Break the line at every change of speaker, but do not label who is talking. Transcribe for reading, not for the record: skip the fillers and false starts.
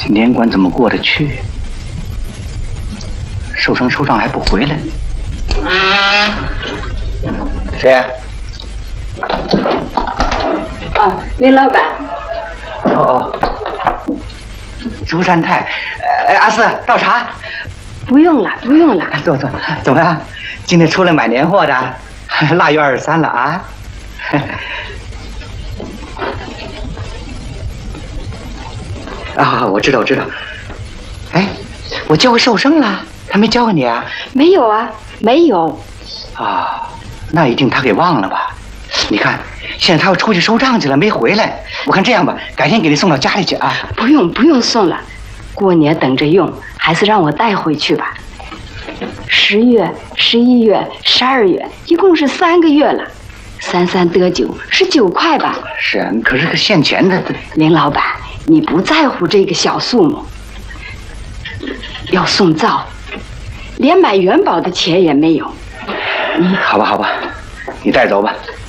这年关怎么过得去？收成收账还不回来？谁呀？
哦，林老板。
哦，朱三太，阿四倒茶。
不用了，不用了。
坐坐，怎么样？今天出来买年货的，腊月23了啊？啊，我知道，我知道。哎，我教过寿生了，他没教过你啊？
没有啊，没有。
啊，那一定他给忘了吧？你看，现在他要出去收账去了，没回来。我看这样吧，改天给你送到家里去啊。
不用，不用送了，过年等着用，还是让我带回去吧。10月、11月、12月，一共是3个月了。33得9是9块吧？
是啊，可是个现钱的。
林老板，你不在乎这个小数目，要送灶，连买元宝的钱也没有。
好吧，好吧，你带走吧。